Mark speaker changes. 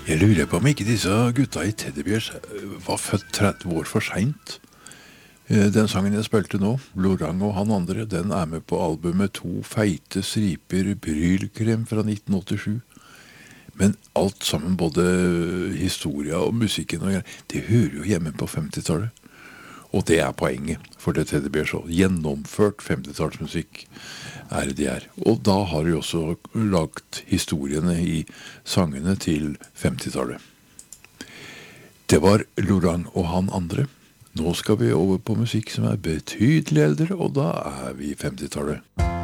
Speaker 1: Jeg lurer på om ikke disse gutta i Teddybears var født 30 år for sent. Den sangen jeg spilte nå, Lorang og han andre, den er med på albumet To feite striper brylkrem fra 1987. Men alt sammen, både historia og musikken, og det hører jo hjemme på 50-tallet. Og det er poenget for det Teddybears også. Gjennomført 50-tallsmusikk er det de er. Og da har de også lagt historiene i sangene til 50-tallet. Det var Lorang og han andre. Nå skal vi over på musikk som er betydelig eldre, og da er vi i 50-tallet.